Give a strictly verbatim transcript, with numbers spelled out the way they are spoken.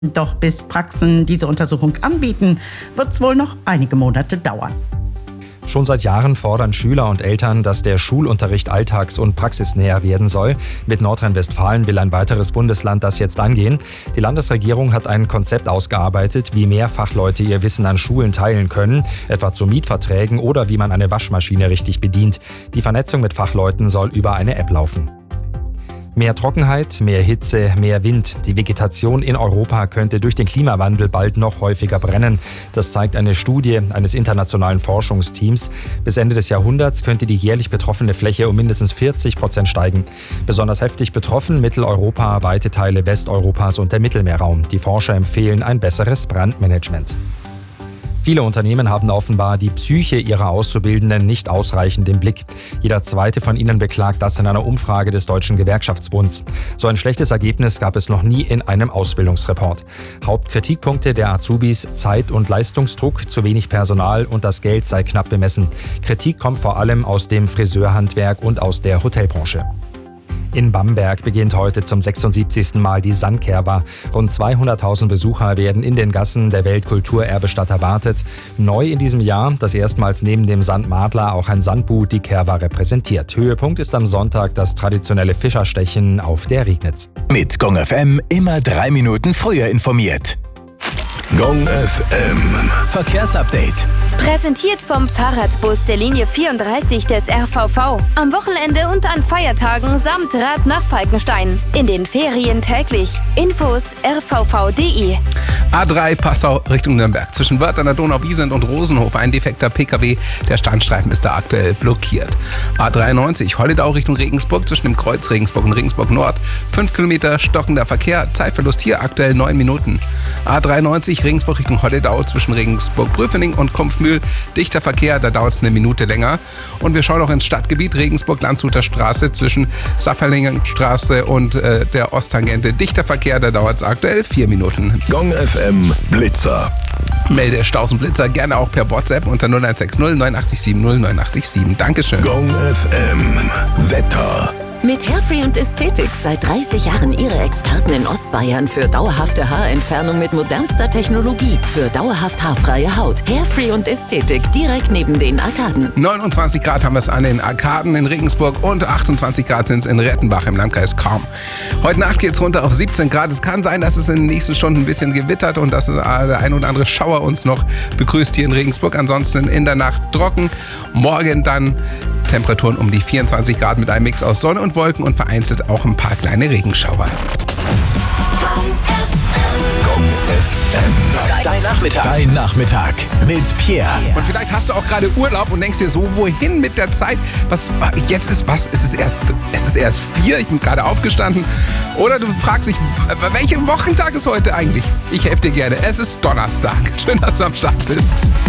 Doch bis Praxen diese Untersuchung anbieten, wird es wohl noch einige Monate dauern. Schon seit Jahren fordern Schüler und Eltern, dass der Schulunterricht alltags- und praxisnäher werden soll. Mit Nordrhein-Westfalen will ein weiteres Bundesland das jetzt angehen. Die Landesregierung hat ein Konzept ausgearbeitet, wie mehr Fachleute ihr Wissen an Schulen teilen können, etwa zu Mietverträgen oder wie man eine Waschmaschine richtig bedient. Die Vernetzung mit Fachleuten soll über eine App laufen. Mehr Trockenheit, mehr Hitze, mehr Wind. Die Vegetation in Europa könnte durch den Klimawandel bald noch häufiger brennen. Das zeigt eine Studie eines internationalen Forschungsteams. Bis Ende des Jahrhunderts könnte die jährlich betroffene Fläche um mindestens vierzig Prozent steigen. Besonders heftig betroffen Mitteleuropa, weite Teile Westeuropas und der Mittelmeerraum. Die Forscher empfehlen ein besseres Brandmanagement. Viele Unternehmen haben offenbar die Psyche ihrer Auszubildenden nicht ausreichend im Blick. Jeder zweite von ihnen beklagt das in einer Umfrage des Deutschen Gewerkschaftsbunds. So ein schlechtes Ergebnis gab es noch nie in einem Ausbildungsreport. Hauptkritikpunkte der Azubis: Zeit- und Leistungsdruck, zu wenig Personal und das Geld sei knapp bemessen. Kritik kommt vor allem aus dem Friseurhandwerk und aus der Hotelbranche. In Bamberg beginnt heute zum sechsundsiebzigsten Mal die Sandkerwa. Rund zweihunderttausend Besucher werden in den Gassen der Weltkulturerbestadt erwartet. Neu in diesem Jahr, dass erstmals neben dem Sandmadler auch ein Sandbu die Kerwa repräsentiert. Höhepunkt ist am Sonntag das traditionelle Fischerstechen auf der Regnitz. Mit Gong F M immer drei Minuten früher informiert. Gong F M Verkehrsupdate. Präsentiert vom Fahrradbus der Linie vierunddreißig des R V V. Am Wochenende und an Feiertagen samt Rad nach Falkenstein. In den Ferien täglich. Infos r v v punkt d e. A drei Passau Richtung Nürnberg. Zwischen Wörth an der Donau-Wiesent und Rosenhof ein defekter P K W. Der Standstreifen ist da aktuell blockiert. A dreiundneunzig Holledau Richtung Regensburg zwischen dem Kreuz Regensburg und Regensburg Nord. fünf Kilometer stockender Verkehr. Zeitverlust hier aktuell neun Minuten. A dreiundneunzig Regensburg Richtung Holledau zwischen Regensburg-Prüfening und Kumpfmühl. Dichter Verkehr, da dauert es eine Minute länger. Und wir schauen auch ins Stadtgebiet Regensburg-Landshuter Straße zwischen Safferlingenstraße und äh, der Osttangente. Dichter Verkehr, da dauert es aktuell vier Minuten. Gong F M Blitzer. Melde Staus und Blitzer gerne auch per WhatsApp unter null eins sechs null neun acht sieben null neun acht sieben. Dankeschön. Gong F M Wetter. Mit Hairfree und Ästhetik seit dreißig Jahren Ihre Experten in Ostbayern für dauerhafte Haarentfernung mit modernster Technologie. Für dauerhaft haarfreie Haut. Hairfree und Ästhetik direkt neben den Arkaden. neunundzwanzig Grad haben wir es an den Arkaden in Regensburg und achtundzwanzig Grad sind es in Rettenbach im Landkreis Cham. Heute Nacht geht es runter auf siebzehn Grad. Es kann sein, dass es in den nächsten Stunden ein bisschen gewittert und dass der ein oder andere Schauer uns noch begrüßt hier in Regensburg. Ansonsten in der Nacht trocken. Morgen dann Temperaturen um die vierundzwanzig Grad mit einem Mix aus Sonne und Wolken und vereinzelt auch ein paar kleine Regenschauer. Gong F M. Dein Nachmittag. Dein Nachmittag mit Pierre. Und vielleicht hast du auch gerade Urlaub und denkst dir so, wohin mit der Zeit? Was jetzt ist was? Es ist erst, es ist erst vier, ich bin gerade aufgestanden. Oder du fragst dich, welcher Wochentag ist heute eigentlich? Ich helfe dir gerne. Es ist Donnerstag. Schön, dass du am Start bist.